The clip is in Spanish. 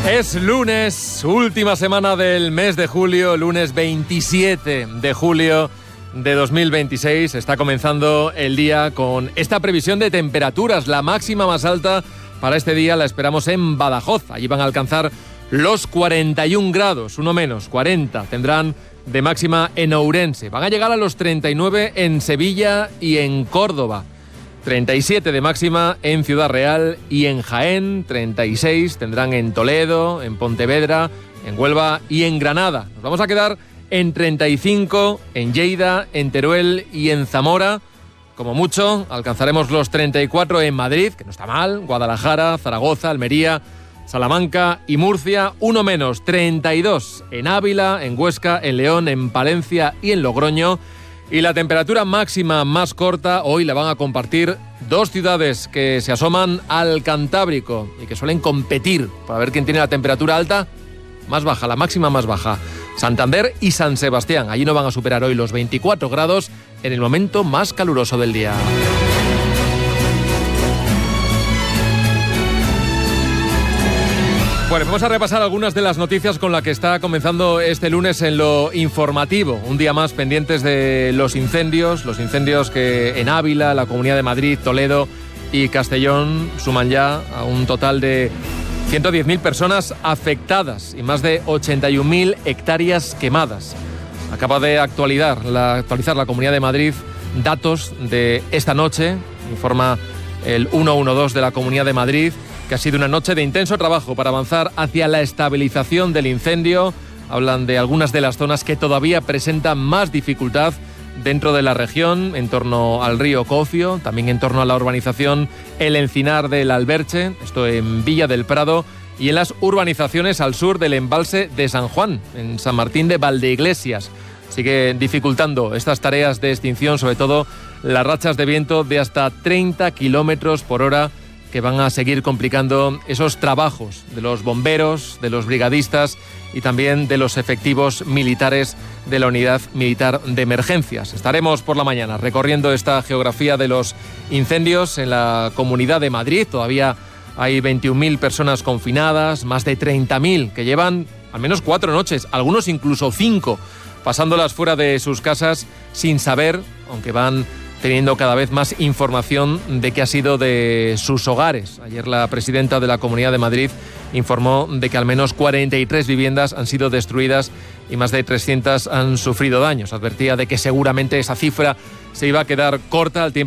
Es lunes, última semana del mes de julio, lunes 27 de julio de 2026. Está comenzando el día con esta previsión de temperaturas. La máxima más alta para este día la esperamos en Badajoz. Allí van a alcanzar los 41 grados, uno menos, 40 tendrán de máxima en Ourense. Van a llegar a los 39 en Sevilla y en Córdoba. 37 de máxima en Ciudad Real y en Jaén, 36 tendrán en Toledo, en Pontevedra, en Huelva y en Granada. Nos vamos a quedar en 35 en Lleida, en Teruel y en Zamora. Como mucho, alcanzaremos los 34 en Madrid, que no está mal, Guadalajara, Zaragoza, Almería, Salamanca y Murcia. Uno menos, 32 en Ávila, en Huesca, en León, en Palencia y en Logroño. Y la temperatura máxima más corta hoy la van a compartir dos ciudades que se asoman al Cantábrico y que suelen competir para ver quién tiene la temperatura alta más baja, la máxima más baja. Santander y San Sebastián. Allí no van a superar hoy los 24 grados en el momento más caluroso del día. Bueno, vamos a repasar algunas de las noticias con las que está comenzando este lunes en lo informativo. Un día más pendientes de los incendios que en Ávila, la Comunidad de Madrid, Toledo y Castellón suman ya a un total de 110.000 personas afectadas y más de 81.000 hectáreas quemadas. Acaba de actualizar la Comunidad de Madrid datos de esta noche, informa el 112 de la Comunidad de Madrid, que ha sido una noche de intenso trabajo para avanzar hacia la estabilización del incendio. Hablan de algunas de las zonas que todavía presentan más dificultad dentro de la región, en torno al río Cocio, también en torno a la urbanización El Encinar del Alberche, esto en Villa del Prado, y en las urbanizaciones al sur del embalse de San Juan, en San Martín de Valdeiglesias. Sigue dificultando estas tareas de extinción, sobre todo las rachas de viento de hasta 30 kilómetros por hora, que van a seguir complicando esos trabajos de los bomberos, de los brigadistas y también de los efectivos militares de la Unidad Militar de Emergencias. Estaremos por la mañana recorriendo esta geografía de los incendios en la Comunidad de Madrid. Todavía hay 21.000 personas confinadas, más de 30.000 que llevan al menos 4 noches, algunos incluso 5, pasándolas fuera de sus casas sin saber, aunque van teniendo cada vez más información de qué ha sido de sus hogares. Ayer la presidenta de la Comunidad de Madrid informó de que al menos 43 viviendas han sido destruidas y más de 300 han sufrido daños. Advertía de que seguramente esa cifra se iba a quedar corta al tiempo